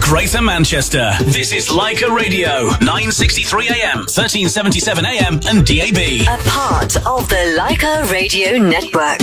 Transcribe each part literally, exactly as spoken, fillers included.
Greater Manchester. This is Leica Radio, nine sixty-three A M, thirteen seventy-seven A M and D A B. A part of the Leica Radio Network.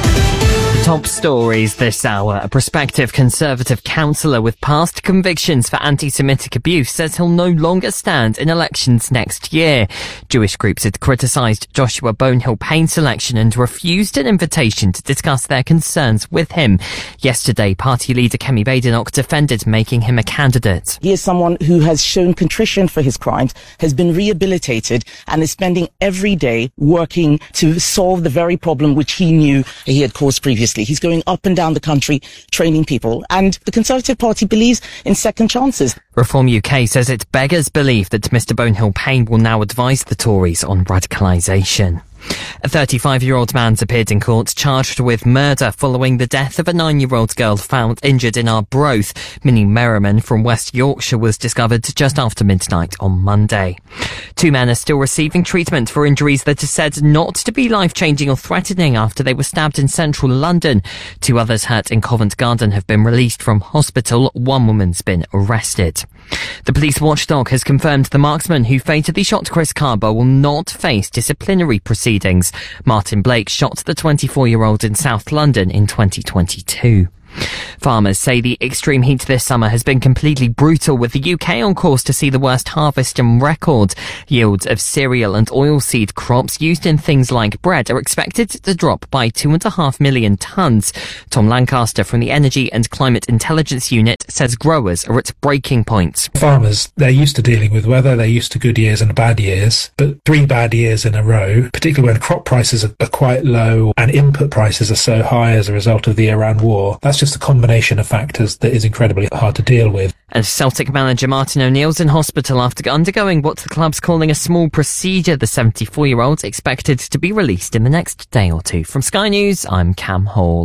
Top stories this hour. A prospective Conservative councillor with past convictions for anti-Semitic abuse says he'll no longer stand in elections next year. Jewish groups had criticised Joshua Bonehill-Payne's election and refused an invitation to discuss their concerns with him. Yesterday, party leader Kemi Badenoch defended making him a candidate. He is someone who has shown contrition for his crimes, has been rehabilitated, and is spending every day working to solve the very problem which he knew he had caused previously. He's going up and down the country training people, and the Conservative Party believes in second chances. Reform U K says it beggars belief that Mr Bonehill-Payne will now advise the Tories on radicalisation. A thirty-five-year-old man's appeared in court charged with murder following the death of a nine-year-old girl found injured in Arbroath. Minnie Merriman from West Yorkshire was discovered just after midnight on Monday. Two men are still receiving treatment for injuries that are said not to be life-changing or threatening after they were stabbed in central London. Two others hurt in Covent Garden have been released from hospital. One woman's been arrested. The police watchdog has confirmed the marksman who fatally shot Chris Carber will not face disciplinary proceedings. Martin Blake shot the twenty-four-year-old in South London in twenty twenty-two. Farmers say the extreme heat this summer has been completely brutal, with the U K on course to see the worst harvest on record. Yields of cereal and oilseed crops used in things like bread are expected to drop by two and a half million tonnes. Tom Lancaster from the Energy and Climate Intelligence Unit says growers are at breaking point. Farmers, they're used to dealing with weather, they're used to good years and bad years, but three bad years in a row, particularly when crop prices are, are quite low and input prices are so high as a result of the Iran war, that's just a combination of factors that is incredibly hard to deal with. And Celtic manager Martin O'Neill's in hospital after undergoing what the club's calling a small procedure. The seventy-four-year-old expected to be released in the next day or two. From Sky News, I'm Cam Hall.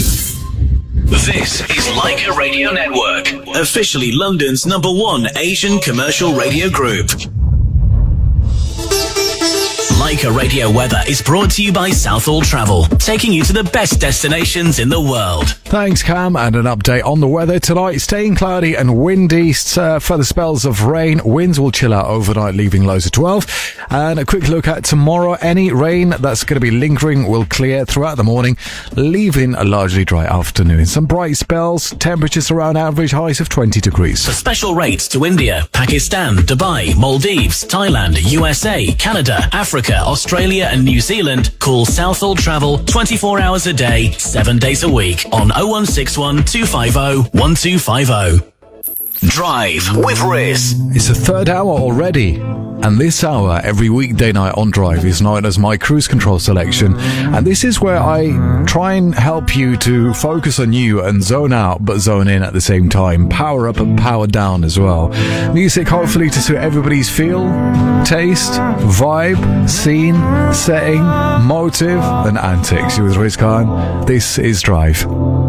This is Leica Radio Network, officially London's number one Asian commercial radio group. Leica Radio Weather is brought to you by Southall Travel, taking you to the best destinations in the world. Thanks, Cam, and an update on the weather tonight. Staying cloudy and windy, uh, further spells of rain. Winds will chill out overnight, leaving lows of twelve. And a quick look at tomorrow. Any rain that's going to be lingering will clear throughout the morning, leaving a largely dry afternoon. Some bright spells, temperatures around average, highs of twenty degrees. For special rates to India, Pakistan, Dubai, Maldives, Thailand, U S A, Canada, Africa, Australia and New Zealand, call Southall Travel twenty-four hours a day, seven days a week on oh one six one, two five oh, one two five oh. Drive with Riz. It's the third hour already, and this hour every weekday night on Drive is known as my cruise control selection, and this is where I try and help you to focus on you and zone out but zone in at the same time, power up and power down as well. Music hopefully to suit everybody's feel, taste, vibe, scene, setting, motive and antics. With Riz Khan, this is Drive.